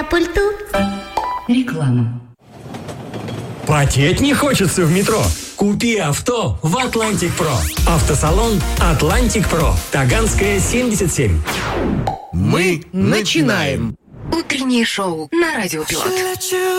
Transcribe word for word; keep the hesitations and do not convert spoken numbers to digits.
пульту. Реклама. Потеть не хочется в метро? Купи авто в Atlantic Pro. Автосалон Atlantic Pro. Таганская, семьдесят семь. Мы начинаем. Утреннее шоу на Радио Пилот.